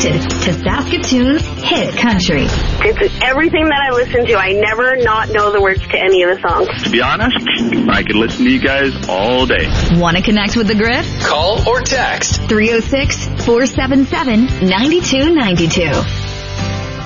connected to Saskatoon's hit country. It's everything that I listen to. I never not know the words to any of the songs. To be honest, I could listen to you guys all day. Want to connect with the Grid? Call or text 306-477-9292.